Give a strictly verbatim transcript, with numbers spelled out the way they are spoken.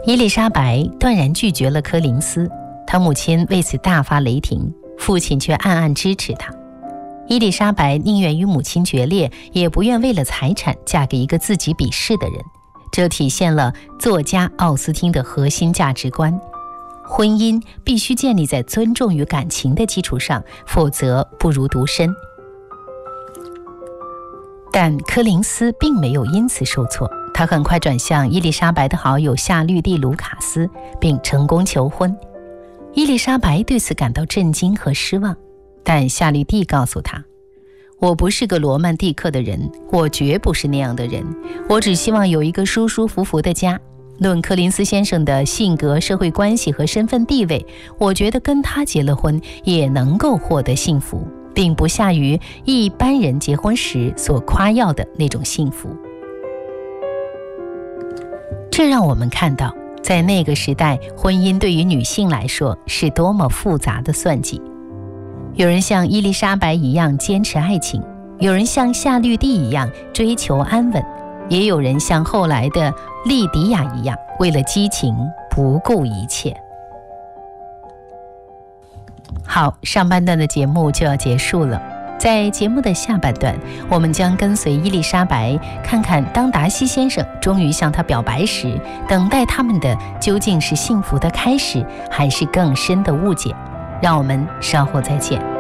伊丽莎白断然拒绝了柯林斯，她母亲为此大发雷霆，父亲却暗暗支持她。伊丽莎白宁愿与母亲决裂，也不愿为了财产嫁给一个自己鄙视的人，这体现了作家奥斯汀的核心价值观：婚姻必须建立在尊重与感情的基础上，否则不如独身。但柯林斯并没有因此受挫，他很快转向伊丽莎白的好友夏绿蒂·卢卡斯，并成功求婚。伊丽莎白对此感到震惊和失望，但夏绿蒂告诉他：我不是个罗曼蒂克的人，我绝不是那样的人，我只希望有一个舒舒服服的家。论柯林斯先生的性格、社会关系和身份地位，我觉得跟他结了婚也能够获得幸福，并不下于一般人结婚时所夸耀的那种幸福。这让我们看到，在那个时代，婚姻对于女性来说是多么复杂的算计。有人像伊丽莎白一样坚持爱情，有人像夏绿蒂一样追求安稳，也有人像后来的莉迪亚一样，为了激情不顾一切。好，上半段的节目就要结束了。在节目的下半段，我们将跟随伊丽莎白，看看当达西先生终于向她表白时，等待他们的究竟是幸福的开始，还是更深的误解。让我们稍后再见。